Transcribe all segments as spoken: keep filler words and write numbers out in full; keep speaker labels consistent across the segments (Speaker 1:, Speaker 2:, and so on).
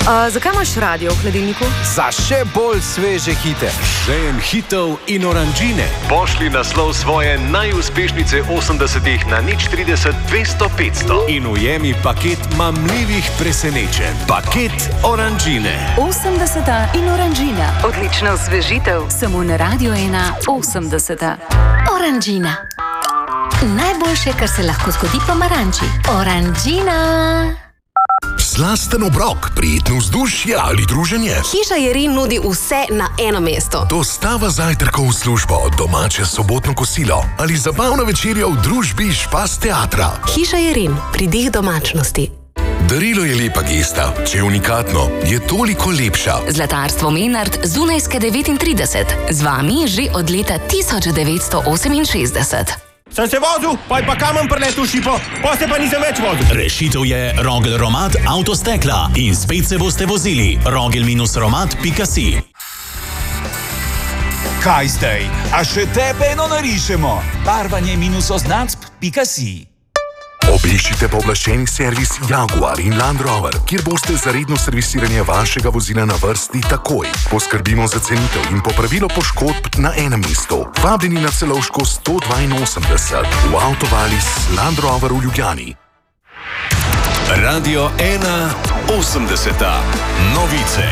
Speaker 1: Uh, zakaj imaš radio v hladilniku?
Speaker 2: Za še bolj sveže hite.
Speaker 3: Žejem hitov in oranžine.
Speaker 4: Pošli naslov svoje najuspešnejše osemdesetih na nič trideset dvesto petsto.
Speaker 3: In ujemi paket mamljivih presenečenj. Paket oranžine.
Speaker 5: osemdeseta in oranžina. Odlična osvežitev. Samo na Radio ena osemdeseta.
Speaker 6: Oranžina. Najboljše, kar se lahko zgodi pomaranči. Oranžina.
Speaker 7: Slasten obrok, prijetno vzdušje ali druženje.
Speaker 8: Hiša Jerin nudi vse na eno mesto.
Speaker 7: Dostava zajtrkov v službo, domače sobotno kosilo ali zabavna večerja v družbi Špas teatra.
Speaker 8: Hiša Jerin, pridih domačnosti.
Speaker 7: Darilo je lepa gesta, če je unikatno, je toliko lepša.
Speaker 5: Zlatarstvo Menard, Zunajske devetintrideset. Z vami že od leta tisoč devetsto oseminšestdeset.
Speaker 9: Sem se vozil, pa je pa kamen preletel šipo, pa se pa nisem več vozil.
Speaker 10: Rešitev je Rogel Romat avtostekla in spet se boste vozili. rogel romat pika si.
Speaker 11: Kaj zdaj? A še tebe eno narišemo? barvanje oznacb pika si.
Speaker 7: Obiščite pooblaščeni servis Jaguar in Land Rover, kjer boste za redno servisiranje vašega vozila na vrsti takoj. Poskrbimo za cenitev in popravilo poškodb na enem mestu. Vabljeni na Celovško sto dvainosemdeset v Avtovalis Land Rover v Ljubljani.
Speaker 3: Radio ena osemdeseta. Novice.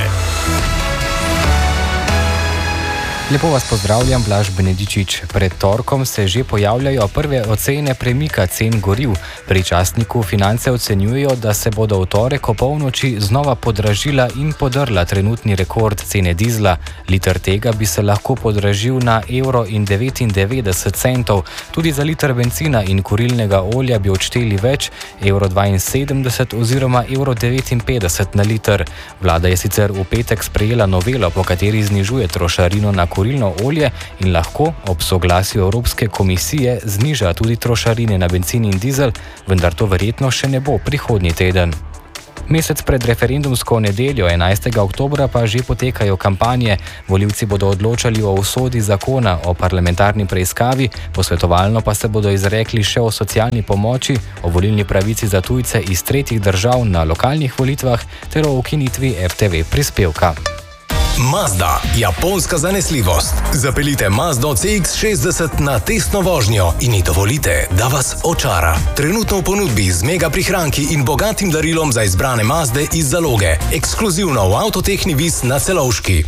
Speaker 12: Lepo vas pozdravljam, Blaž Benedičič. Pred torkom se že pojavljajo prve ocene premika cen goriv. Pri časniku Finance ocenjujejo, da se bodo v torek o polnoči znova podražila in podrla trenutni rekord cene dizla. Liter tega bi se lahko podražil na evro in devetindevetdeset centov. Tudi za liter bencina in kurilnega olja bi odšteli več, evro dvainsedemdeset oziroma evro devetinpetdeset na liter. Vlada je sicer v petek sprejela novelo, po kateri znižuje trošarino na kurilno olje in lahko ob soglasju Evropske komisije zniža tudi trošarine na bencin in dizel, vendar to verjetno še ne bo prihodnji teden. Mesec pred referendumsko nedeljo, enajstega oktobra, pa že potekajo kampanje. Volivci bodo odločali o usodi zakona o parlamentarni preiskavi, posvetovalno pa se bodo izrekli še o socialni pomoči, o volilni pravici za tujce iz tretjih držav na lokalnih volitvah ter o ukinitvi er te ve prispevka.
Speaker 3: Mazda, japonska zanesljivost. Zapeljite Mazdo ce iks šestdeset na testno vožnjo in ji dovolite, da vas očara. Trenutno v ponudbi z mega prihranki in bogatim darilom za izbrane Mazde iz zaloge. Ekskluzivno v Avtotehni Vis na Celovški.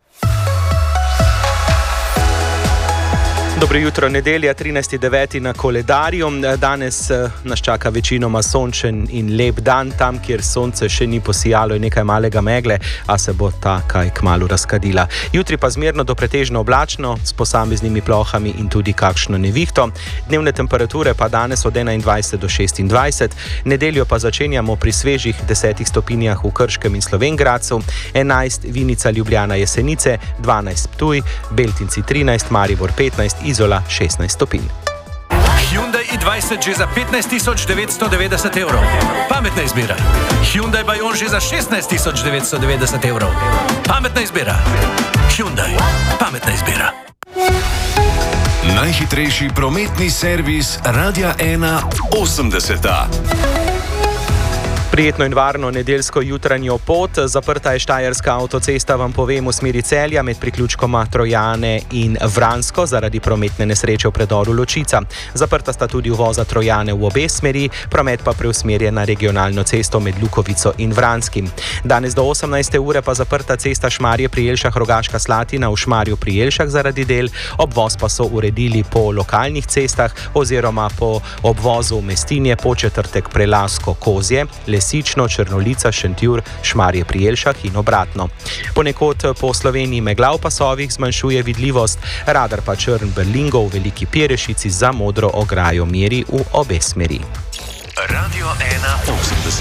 Speaker 13: Dobro jutro, nedelja, trinajsti deveti na koledarju. Danes nas čaka večinoma sončen in lep dan. Tam, kjer sonce še ni posijalo, je nekaj malega megle, a se bo ta kaj kmalu razkadila. Jutri pa zmerno do pretežno oblačno, s posameznimi plohami in tudi kakšno nevihto. Dnevne temperature pa danes od enaindvajset do šestindvajset. Nedeljo pa začenjamo pri svežih desetih stopinjah v Krškem in Slovenj Gradcu, enajst Vinica, Ljubljana, Jesenice, dvanajst Ptuj, Beltinci trinajst, Maribor petnajst, Izola šestnajst stopinj.
Speaker 14: Hyundai i dvajset že za petnajst tisoč devetsto devetdeset evrov. Pametna izbira. Hyundai Bayon že za šestnajst tisoč devetsto devetdeset evrov. Pametna izbira. Hyundai. Pametna izbira.
Speaker 3: Najhitrejši prometni servis Radia ena osemdeseta.
Speaker 13: Prijetno in varno nedeljsko jutranjo pot. Zaprta je Štajerska avtocesta, vam povem, v smeri Celja med priključkoma Trojane in Vransko zaradi prometne nesreče v predoru Ločica. Zaprta sta tudi uvoza Trojane v obe smeri, promet pa preusmerjen na regionalno cesto med Lukovico in Vranskim. Danes do osemnajste ure pa zaprta cesta Šmarje pri Jelšah Rogaška Slatina v Šmarju pri Jelšah zaradi del, obvoz pa so uredili po lokalnih cestah oziroma po obvozu Mestinje, Početrtek, Prelasko, Kozje, Lesično, Črnolica, Šentjur, Šmarje pri Jelšah in obratno. Ponekod po Sloveniji megla v pasovih zmanjšuje vidljivost, radar pa črn Berlingo v Veliki Perešici za modro ograjo meri v obe smeri.
Speaker 3: Radio ena osemdeset.